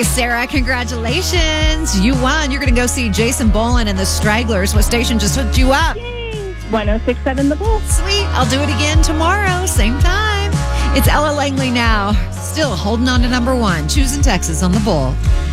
Sarah. Congratulations. You won. You're going to go see Jason Boland and the Stragglers. What station just hooked you up? Yay. 106.7 The Bull. Sweet. I'll do it again tomorrow. Same time. It's Ella Langley now. Still holding on to number one. Choosing Texas on The Bull.